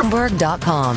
Bloomberg.com.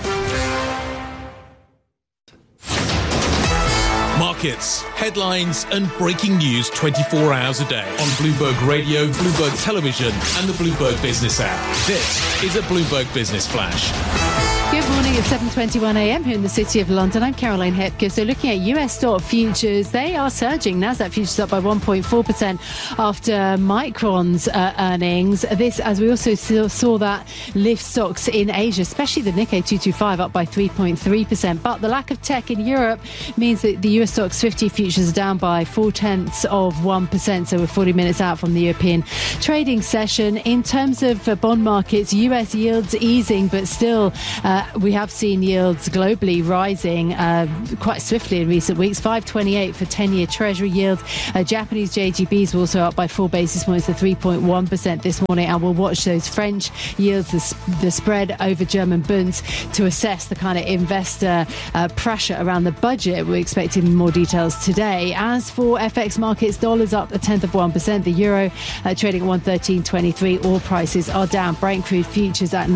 Markets, headlines and breaking news 24 hours a day on Bloomberg Radio, Bloomberg Television and the Bloomberg Business app. This is a Bloomberg Business Flash. Good morning, it's 7:21 a.m. here in the City of London. I'm Caroline Hepker. So looking at US stock futures, they are surging. Nasdaq futures up by 1.4% after Micron's earnings. This, as we also saw that lift stocks in Asia, especially the Nikkei 225 up by 3.3%. But the lack of tech in Europe means that the US stocks 50 futures are down by 0.4%. So we're 40 minutes out from the European trading session. In terms of bond markets, US yields easing, but still we have seen yields globally rising quite swiftly in recent weeks. 5.28 for 10-year Treasury yields. Japanese JGBs were also up by 4 basis points to 3.1% this morning. And we'll watch those French yields, the spread over German bunds, to assess the kind of investor pressure around the budget. We're expecting more details today. As for FX markets, dollars up 0.1%. The euro trading at 113.23. Oil prices are down. Brent crude futures at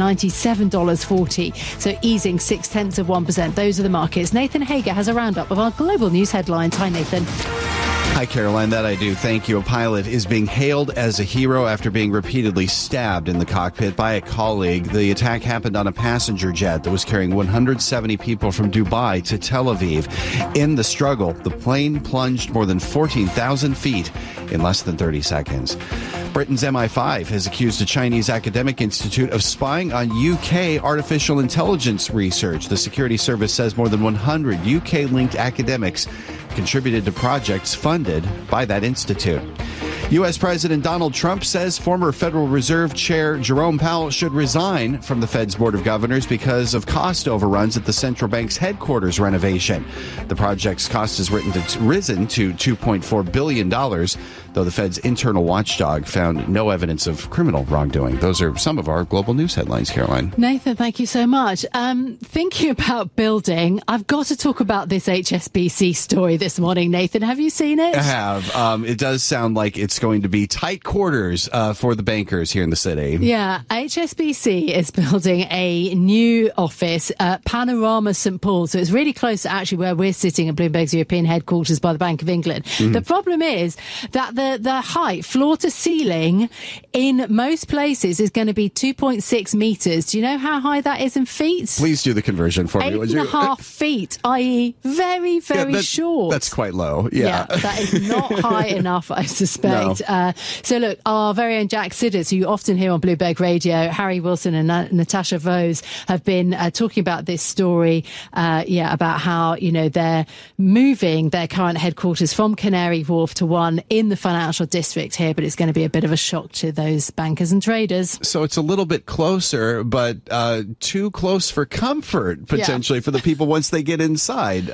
$97.40. So easing 0.6%. Those are the markets. Nathan Hager has a roundup of our global news headlines. Hi, Nathan. Hi, Caroline. That I do. Thank you. A pilot is being hailed as a hero after being repeatedly stabbed in the cockpit by a colleague. The attack happened on a passenger jet that was carrying 170 people from Dubai to Tel Aviv. In the struggle, the plane plunged more than 14,000 feet in less than 30 seconds. Britain's MI5 has accused a Chinese academic institute of spying on UK artificial intelligence research. The security service says more than 100 UK-linked academics contributed to projects funded by that institute. U.S. President Donald Trump says former Federal Reserve Chair Jerome Powell should resign from the Fed's Board of Governors because of cost overruns at the central bank's headquarters renovation. The project's cost has risen to $2.4 billion, though the Fed's internal watchdog found no evidence of criminal wrongdoing. Those are some of our global news headlines, Caroline. Nathan, thank you so much. Thinking about building, I've got to talk about this HSBC story this morning. Nathan, have you seen it? I have. It does sound like it's going to be tight quarters for the bankers here in the city. Yeah, HSBC is building a new office at Panorama St Paul. So it's really close to actually where we're sitting at Bloomberg's European headquarters by the Bank of England. The problem is that the height, floor to ceiling, in most places is going to be 2.6 metres. Do you know how high that is in feet? Please do the conversion for me. 8.5 feet, i.e. very, very short. That's quite low. Yeah, that is not high enough, I suspect. No. So look, our very own Jack Sidders, who you often hear on Bloomberg Radio, Harry Wilson and Natasha Vose have been talking about this story, about how, they're moving their current headquarters from Canary Wharf to one in the financial district here, but it's going to be a bit of a shock to those bankers and traders. So it's a little bit closer, but too close for comfort, potentially, for the people once they get inside.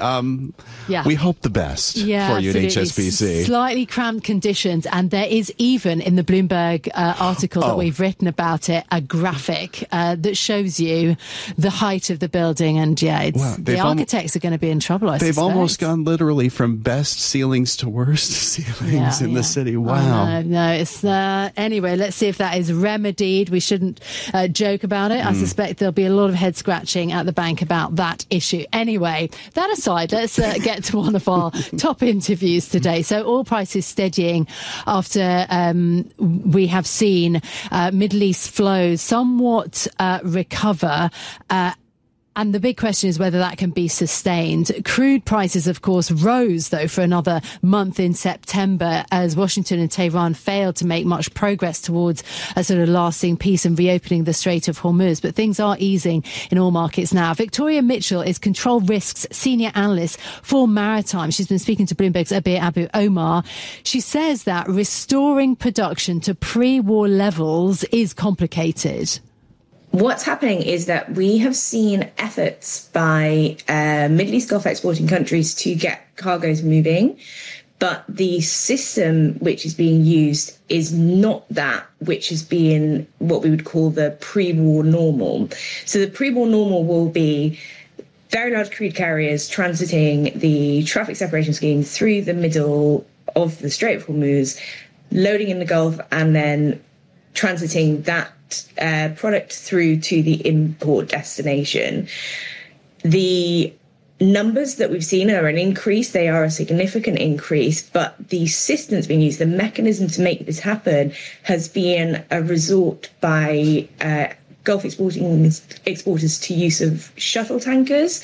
We hope the best for you at HSBC. Slightly cramped conditions, and there is even in the Bloomberg article that we've written about it, a graphic that shows you the height of the building. And the architects are going to be in trouble, I suspect. They've almost gone literally from best ceilings to worst ceilings in the city. Wow. No, it's anyway, let's see if that is remedied. We shouldn't joke about it. I suspect there'll be a lot of head scratching at the bank about that issue. Anyway, that aside, let's get to one of our top interviews today. So oil prices steadying after we have seen Middle East flows somewhat recover. And the big question is whether that can be sustained. Crude prices, of course, rose, though, for another month in September as Washington and Tehran failed to make much progress towards a sort of lasting peace and reopening the Strait of Hormuz. But things are easing in all markets now. Victoria Mitchell is Control Risks Senior Analyst for Maritime. She's been speaking to Bloomberg's Abir Abu Omar. She says that restoring production to pre-war levels is complicated. What's happening is that we have seen efforts by Middle East Gulf exporting countries to get cargoes moving, but the system which is being used is not that which is being what we would call the pre-war normal. So the pre-war normal will be very large crude carriers transiting the traffic separation scheme through the middle of the Strait of Hormuz, loading in the Gulf, and then transiting that product through to the import destination, the numbers that we've seen are an increase. They are a significant increase, but the system that's being used, the mechanism to make this happen, has been a resort by Gulf exporters to use of shuttle tankers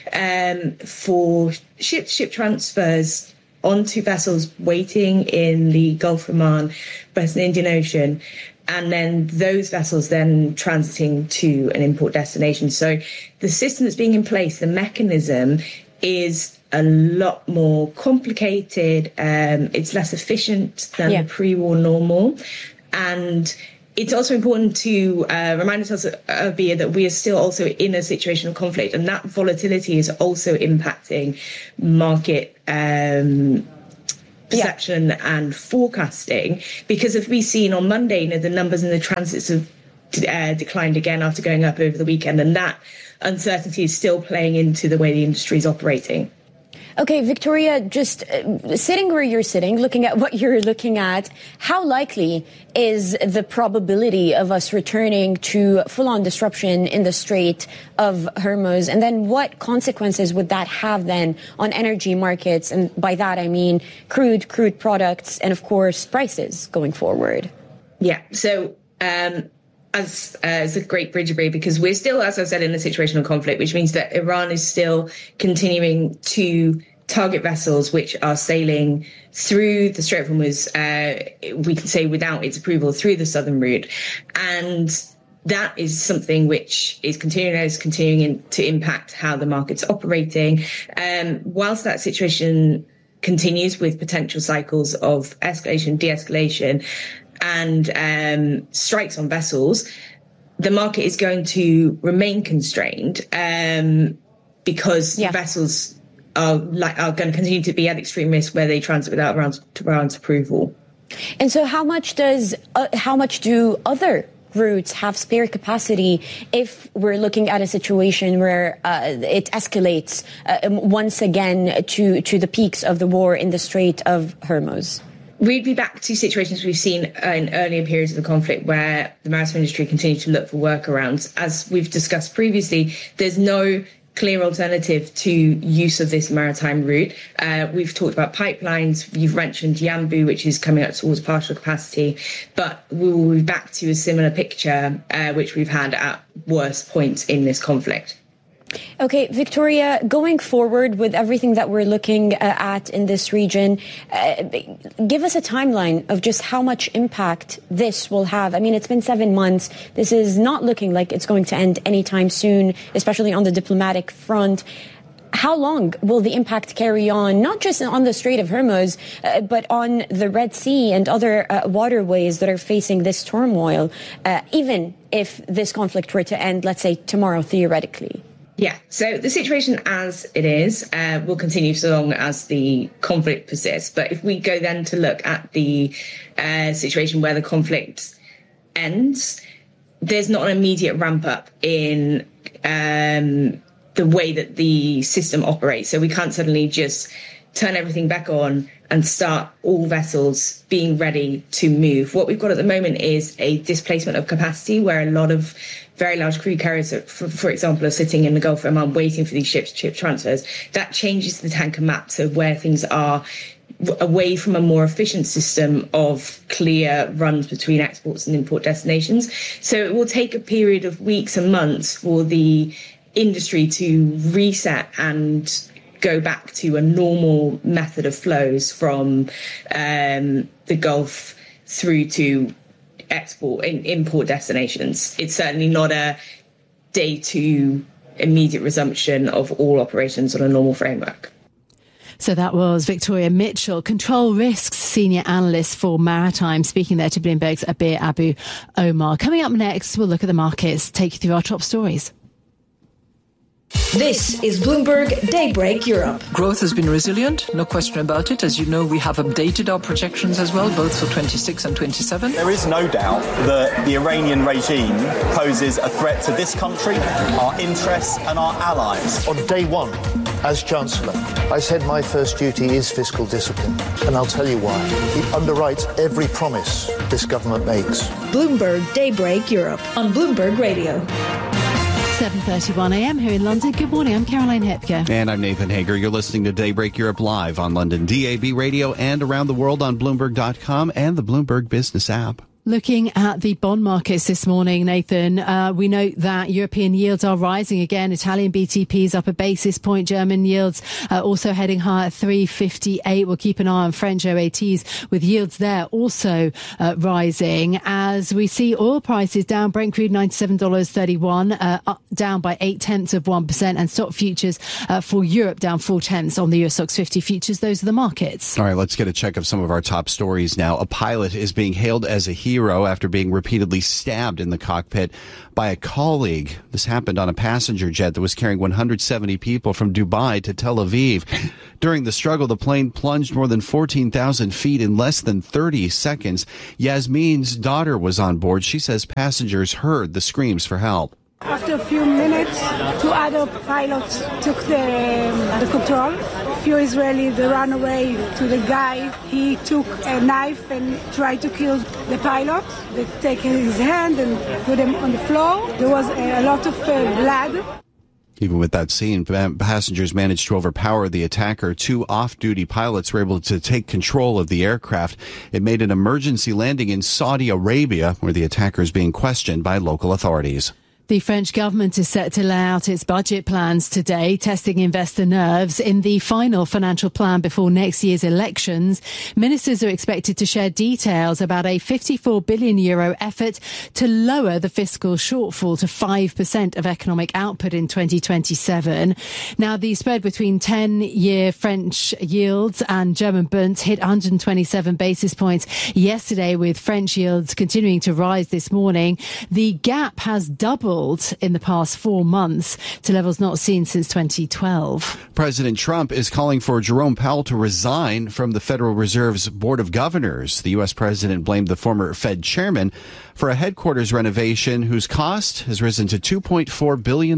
for ship transfers onto vessels waiting in the Gulf of Oman, Western Indian Ocean, and then those vessels then transiting to an import destination. So the system that's being in place, the mechanism, is a lot more complicated. It's less efficient than the pre-war normal. And it's also important to remind ourselves, Bia, that we are still also in a situation of conflict, and that volatility is also impacting market perception and forecasting. Because if we've seen on Monday, the numbers in the transits have declined again after going up over the weekend, and that uncertainty is still playing into the way the industry is operating. Okay, Victoria, just sitting where you're sitting, looking at what you're looking at, how likely is the probability of us returning to full-on disruption in the Strait of Hormuz? And then what consequences would that have then on energy markets? And by that, I mean crude products, and of course, prices going forward. Yeah, so as a great bridge, because we're still, as I said, in a situation of conflict, which means that Iran is still continuing to target vessels which are sailing through the Strait of Hormuz, we can say without its approval, through the southern route. And that is something which is continuing to impact how the market's operating. Whilst that situation continues with potential cycles of escalation, de-escalation, and strikes on vessels, the market is going to remain constrained because vessels are going to continue to be at extreme risk where they transit without Iran's approval. And so how much do other routes have spare capacity if we're looking at a situation where it escalates once again to the peaks of the war in the Strait of Hormuz? We'd be back to situations we've seen in earlier periods of the conflict where the maritime industry continued to look for workarounds. As we've discussed previously, there's no clear alternative to use of this maritime route. We've talked about pipelines. You've mentioned Yanbu, which is coming up towards partial capacity. But we will be back to a similar picture, which we've had at worst points in this conflict. Okay, Victoria, going forward with everything that we're looking at in this region, give us a timeline of just how much impact this will have. I mean, it's been 7 months. This is not looking like it's going to end anytime soon, especially on the diplomatic front. How long will the impact carry on, not just on the Strait of Hormuz, but on the Red Sea and other waterways that are facing this turmoil, even if this conflict were to end, let's say, tomorrow, theoretically? Yeah, so the situation as it is will continue so long as the conflict persists. But if we go then to look at the situation where the conflict ends, there's not an immediate ramp up in the way that the system operates. So we can't suddenly just turn everything back on and start all vessels being ready to move. What we've got at the moment is a displacement of capacity where a lot of very large crude carriers, for example, are sitting in the Gulf of Oman waiting for these ship transfers. That changes the tanker map to where things are away from a more efficient system of clear runs between exports and import destinations. So it will take a period of weeks and months for the industry to reset and go back to a normal method of flows from the Gulf through to import destinations. It's certainly not a day to immediate resumption of all operations on a normal framework. So that was Victoria Mitchell, Control Risks Senior Analyst for Maritime, speaking there to Bloomberg's Abir Abu Omar. Coming up next, we'll look at the markets, take you through our top stories. This is Bloomberg Daybreak Europe. Growth has been resilient, no question about it. As you know, we have updated our projections as well, both for 26 and 27. There is no doubt that the Iranian regime poses a threat to this country, our interests and our allies. On day one, as Chancellor, I said my first duty is fiscal discipline, and I'll tell you why. It underwrites every promise this government makes. Bloomberg Daybreak Europe on Bloomberg Radio. 7:31 a.m. here in London. Good morning. I'm Caroline Hepker. And I'm Nathan Hager. You're listening to Daybreak Europe live on London DAB Radio and around the world on Bloomberg.com and the Bloomberg Business app. Looking at the bond markets this morning, Nathan, we note that European yields are rising again. Italian BTPs up a basis point. German yields also heading higher at 3.58. We'll keep an eye on French OATs with yields there also rising. As we see oil prices down, Brent crude $97.31, down by 0.8%, and stock futures for Europe down 0.4 on the US Stocks 50 futures. Those are the markets. All right, let's get a check of some of our top stories now. A pilot is being hailed as a hero after being repeatedly stabbed in the cockpit by a colleague. This happened on a passenger jet that was carrying 170 people from Dubai to Tel Aviv. During the struggle, the plane plunged more than 14,000 feet in less than 30 seconds. Yasmin's daughter was on board. She says passengers heard the screams for help. After a few minutes, two other pilots took the control. A few Israelis, they ran away to the guy. He took a knife and tried to kill the pilot. They take his hand and put him on the floor. There was a lot of blood. Even with that scene, passengers managed to overpower the attacker. Two off-duty pilots were able to take control of the aircraft. It made an emergency landing in Saudi Arabia, where the attacker is being questioned by local authorities. The French government is set to lay out its budget plans today, testing investor nerves. In the final financial plan before next year's elections, ministers are expected to share details about a €54 billion effort to lower the fiscal shortfall to 5% of economic output in 2027. Now, the spread between 10-year French yields and German Bunds hit 127 basis points yesterday, with French yields continuing to rise this morning. The gap has doubled in the past 4 months to levels not seen since 2012. President Trump is calling for Jerome Powell to resign from the Federal Reserve's Board of Governors. The U.S. president blamed the former Fed chairman for a headquarters renovation whose cost has risen to $2.4 billion.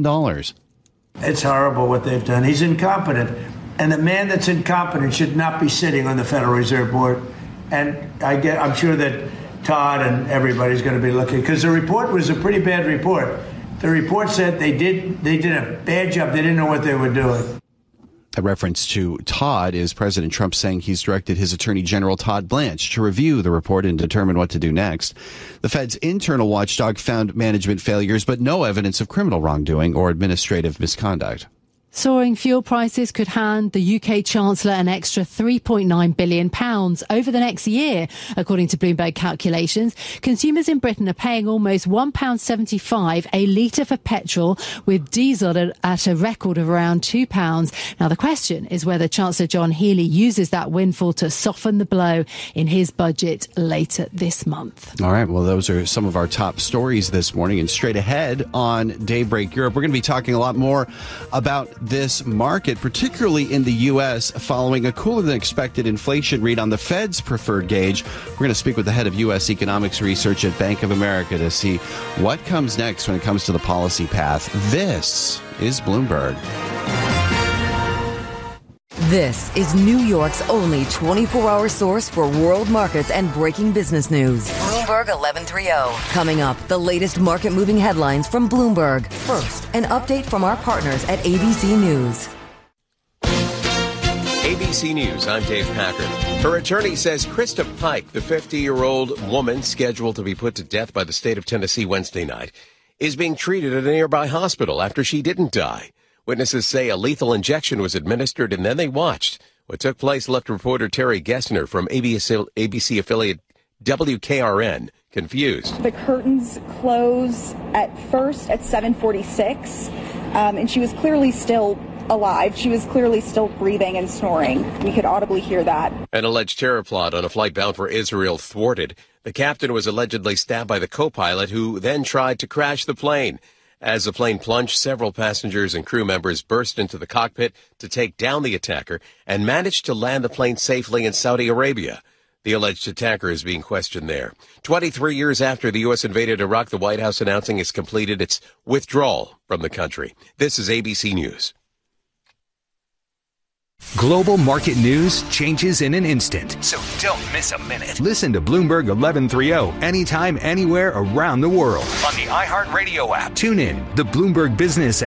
It's horrible what they've done. He's incompetent. And the man that's incompetent should not be sitting on the Federal Reserve Board. And I'm sure that Todd and everybody's going to be looking, because the report was a pretty bad report. The report said they did a bad job. They didn't know what they were doing. A reference to Todd is President Trump saying he's directed his Attorney General Todd Blanche to review the report and determine what to do next. The Fed's internal watchdog found management failures, but no evidence of criminal wrongdoing or administrative misconduct. Soaring fuel prices could hand the UK Chancellor an extra £3.9 billion over the next year, according to Bloomberg calculations. Consumers in Britain are paying almost £1.75 a litre for petrol, with diesel at a record of around £2. Now, the question is whether Chancellor John Healey uses that windfall to soften the blow in his budget later this month. All right, well, those are some of our top stories this morning. And straight ahead on Daybreak Europe, we're going to be talking a lot more about this market, particularly in the U.S., following a cooler than expected inflation read on the Fed's preferred gauge. We're going to speak with the head of U.S. economics research at Bank of America to see what comes next when it comes to the policy path. This is Bloomberg. This is New York's only 24-hour source for world markets and breaking business news. Bloomberg 1130. Coming up, the latest market-moving headlines from Bloomberg. First, an update from our partners at ABC News. ABC News, I'm Dave Packard. Her attorney says Krista Pike, the 50-year-old woman scheduled to be put to death by the state of Tennessee Wednesday night, is being treated at a nearby hospital after she didn't die. Witnesses say a lethal injection was administered and then they watched. What took place left reporter Terry Gessner from ABC affiliate WKRN confused. The curtains close at first at 7:46, and she was clearly still alive. She was clearly still breathing and snoring. We could audibly hear that. An alleged terror plot on a flight bound for Israel thwarted. The captain was allegedly stabbed by the co-pilot, who then tried to crash the plane. As the plane plunged, several passengers and crew members burst into the cockpit to take down the attacker and managed to land the plane safely in Saudi Arabia. The alleged attacker is being questioned there. 23 years after the U.S. invaded Iraq, the White House announcing it's completed its withdrawal from the country. This is ABC News. Global market news changes in an instant, so don't miss a minute. Listen to Bloomberg 1130 anytime, anywhere around the world on the iHeartRadio app. Tune in, the Bloomberg Business